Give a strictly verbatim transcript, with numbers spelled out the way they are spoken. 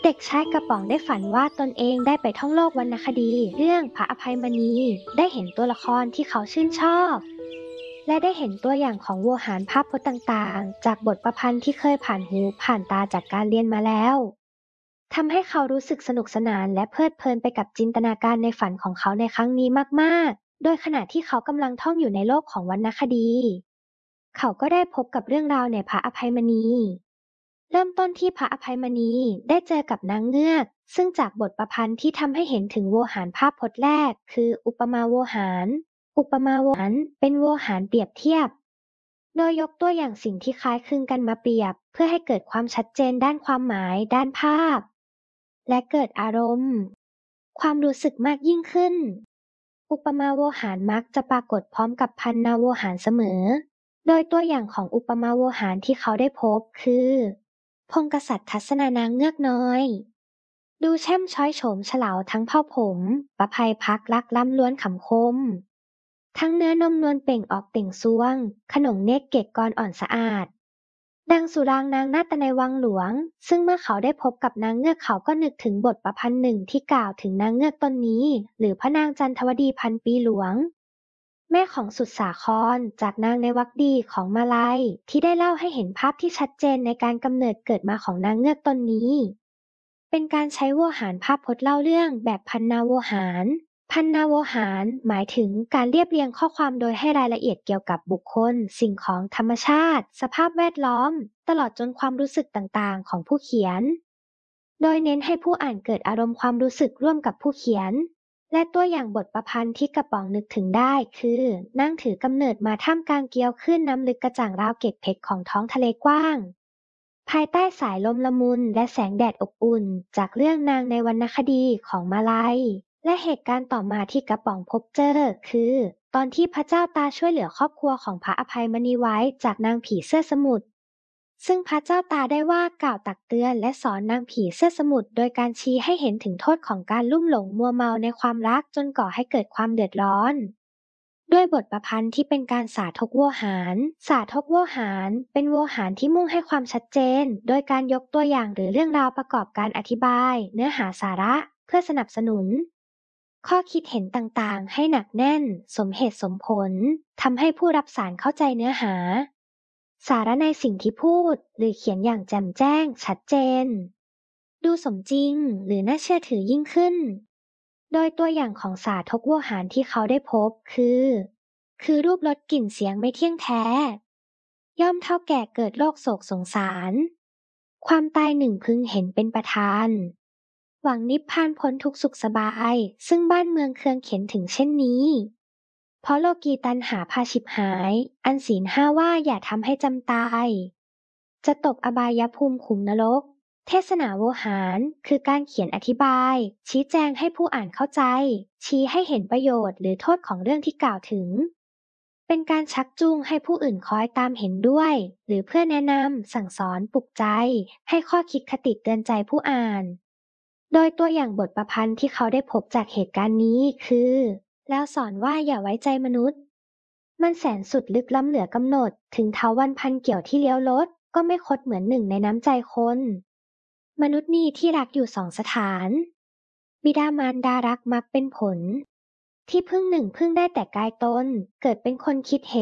เด็กชายกระป๋องได้ฝันว่าตนเองได้ไปท่องโลกวรรณคดีเรื่องพระอภัยมณีได้เห็นตัวละครที่เขาชื่นชอบและได้เห็นตัวอย่างของโวหารภาพพจน์ต่างๆจากบทประพันธ์ที่เคยผ่านหูผ่านตาจากการเรียนมาแล้วทำให้เขารู้สึกสนุกสนานและเพลิดเพลินไปกับจินตนาการในฝันของเขาในครั้งนี้มากๆโดยขณะที่เขากำลังท่องอยู่ในโลกของวรรณคดีเขาก็ได้พบกับเรื่องราวในพระอภัยมณี เริ่มต้นที่พระอภัยมณีได้เจอกับนางเงือกซึ่งจากบทประพันธ์ที่ทำให้เห็นถึงโวหารภาพพจน์แรกคืออุปมาโวหารอุปมาโวหารเป็นโวหารเปรียบเทียบโดยยกตัวอย่างสิ่งที่คล้ายคลึงกันมาเปรียบเพื่อให้เกิดความชัดเจนด้านความหมายด้านภาพและเกิดอารมณ์ความรู้สึกมากยิ่งขึ้นอุปมาโวหารมักจะปรากฏพร้อมกับพันนาโวหารเสมอโดยตัวอย่างของอุปมาโวหารที่เขาได้พบคือ พงกษัตริย์ทัศนานางเงือกน้อยดูแช่มช้อยโฉมเฉลาทั้งเผ่าผมประภัยพักลักล้ำล้วนขำคมทั้งเนื้อนมนวลเปล่งออกเต่งซวงขนงเนกเกกกรอ่อนสะอาดดังสุรางนางนาตในวังหลวงซึ่งเมื่อเขาได้พบกับนางเงือกเขาก็นึกถึงบทประพันธ์หนึ่งที่กล่าวถึงนางเงือกตนนี้หรือพระนางจันทวดีพันปีหลวง แม่ของสุดสาครจากนางในวรรคดีของมาลัยที่ได้เล่าให้เห็นภาพที่ชัดเจนในการกำเนิดเกิดมาของนางเงือกตนนี้เป็นการใช้โวหารภาพพจน์เล่าเรื่องแบบพันนาโวหารพันนาโวหารหมายถึงการเรียบเรียงข้อความโดยให้รายละเอียดเกี่ยวกับบุคคลสิ่งของธรรมชาติสภาพแวดล้อมตลอดจนความรู้สึกต่างๆของผู้เขียนโดยเน้นให้ผู้อ่านเกิดอารมณ์ความรู้สึกร่วมกับผู้เขียน และตัวอย่างบทประพันธ์ที่กระป๋องนึกถึงได้คือนั่งถือกำเนิดมาท่ามกลางเกลียวคลื่นน้ำลึกกระจ่างราวเกล็ดเพชรของท้องทะเลกว้างภายใต้สายลมละมุนและแสงแดดอบอุ่นจากเรื่องนางในวรรณคดีของมาลัยและเหตุการณ์ต่อมาที่กระป๋องพบเจอคือตอนที่พระเจ้าตาช่วยเหลือครอบครัวของพระอภัยมณีไว้จากนางผีเสื้อสมุทร ซึ่งพระเจ้าตาได้ว่ากล่าวตักเตือนและสอนนางผีเสื้อสมุทรโดยการชี้ให้เห็นถึงโทษของการลุ่มหลงมัวเมาในความรักจนก่อให้เกิดความเดือดร้อนด้วยบทประพันธ์ที่เป็นการสาธกโวหารสาธกโวหารเป็นโวหารที่มุ่งให้ความชัดเจนโดยการยกตัวอย่างหรือเรื่องราวประกอบการอธิบายเนื้อหาสาระเพื่อสนับสนุนข้อคิดเห็นต่างๆให้หนักแน่นสมเหตุสมผลทำให้ผู้รับสารเข้าใจเนื้อหา สาระในสิ่งที่พูดหรือเขียนอย่างแจ่มแจ้งชัดเจนดูสมจริงหรือน่าเชื่อถือยิ่งขึ้นโดยตัวอย่างของสาธกโวหารที่เขาได้พบคือคือรูปลดกลิ่นเสียงไม่เที่ยงแท้ย่อมเท่าแก่เกิดโรคโศกสงสารความตายหนึ่งพึงเห็นเป็นประธานหวังนิพพานพ้นทุกข์สุขสบายซึ่งบ้านเมืองเคืองเข็ญถึงเช่นนี้ เพราะโลกีตัณหาพาฉิบหาย อันศีลห้าว่าอย่าทำให้จำตาย จะตกอบายภูมิขุมนรก เทศนาโวหารคือการเขียนอธิบาย ชี้แจงให้ผู้อ่านเข้าใจ ชี้ให้เห็นประโยชน์หรือโทษของเรื่องที่กล่าวถึง เป็นการชักจูงให้ผู้อื่นคอยตามเห็นด้วย หรือเพื่อแนะนำสั่งสอนปลุกใจ ให้ข้อคิดคติเตือนใจผู้อ่าน โดยตัวอย่างบทประพันธ์ที่เขาได้พบจากเหตุการณ์นี้คือแล้วสอนว่าอย่าไว้ใจมนุษย์มันแสนสุดลึกล้ำเหลือกำหนดถึงเถาวัลย์พันเกี่ยวที่เลี้ยวลดก็ไม่คดเหมือนหนึ่งในน้ำใจคนมนุษย์นี่ที่รักอยู่สองสถานบิดามารดารักมักเป็นผลที่พึ่งหนึ่งพึ่งได้แต่กายตนเกิดเป็นคนคิดเห็น